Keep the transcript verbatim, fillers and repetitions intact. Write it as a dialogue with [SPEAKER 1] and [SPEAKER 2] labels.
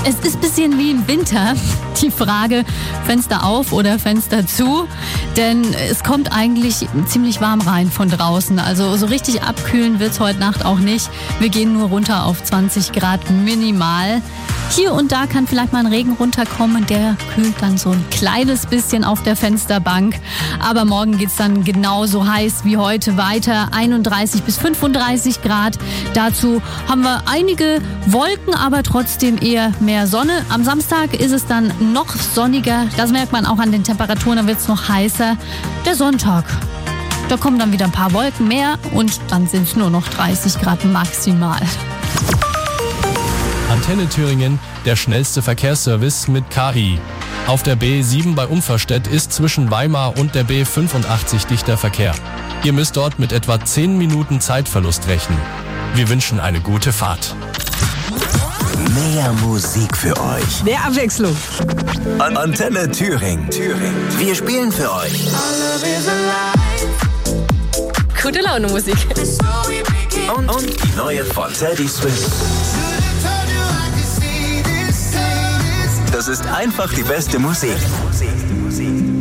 [SPEAKER 1] Es ist ein bisschen wie im Winter. Die Frage, Fenster auf oder Fenster zu? Denn es kommt eigentlich ziemlich warm rein von draußen. Also so richtig abkühlen wird's heute Nacht auch nicht. Wir gehen nur runter auf zwanzig Grad minimal. Hier und da kann vielleicht mal ein Regen runterkommen. Der kühlt dann so ein kleines bisschen auf der Fensterbank. Aber morgen geht's dann genauso heiß wie heute weiter. einunddreißig bis fünfunddreißig Grad. Dazu haben wir einige Wolken, aber trotzdem eher mehr Sonne. Am Samstag ist es dann noch sonniger. Das merkt man auch an den Temperaturen. Dann wird's noch heißer. Der Sonntag. Da kommen dann wieder ein paar Wolken mehr und dann sind es nur noch dreißig Grad maximal.
[SPEAKER 2] Antenne Thüringen, der schnellste Verkehrsservice mit K I. Auf der B sieben bei Umferstedt ist zwischen Weimar und der B fünfundachtzig dichter Verkehr. Ihr müsst dort mit etwa zehn Minuten Zeitverlust rechnen. Wir wünschen eine gute Fahrt.
[SPEAKER 3] Mehr Musik für euch.
[SPEAKER 4] Mehr Abwechslung.
[SPEAKER 3] An Antenne Thüringen. Thüringen. Wir spielen für euch.
[SPEAKER 4] Gute Laune Musik.
[SPEAKER 3] Und, und die neue von Teddy Swims. Das ist einfach die beste Musik.